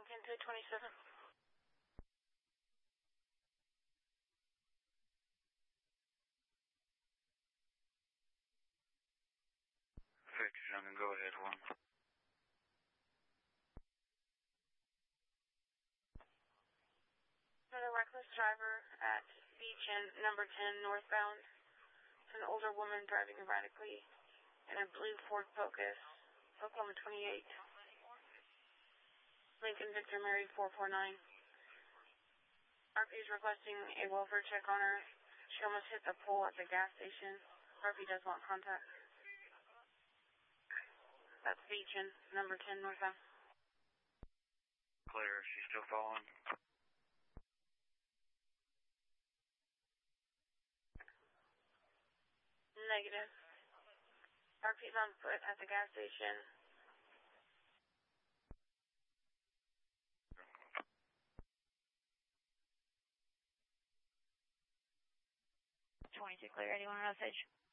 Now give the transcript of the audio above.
10 to 27. Victor Jungle, go ahead, 1. Another reckless driver at Beach and number 10 northbound. It's an older woman driving erratically in a blue Ford Focus, Oklahoma 28. Lincoln Victor Mary 449. RP is requesting a welfare check on her. She almost hit the pole at the gas station. RP does want contact. That's Beach and number 10 northbound. Clear, she's still following. Negative. RP's on foot at the gas station. 22 clear, anyone on Osage?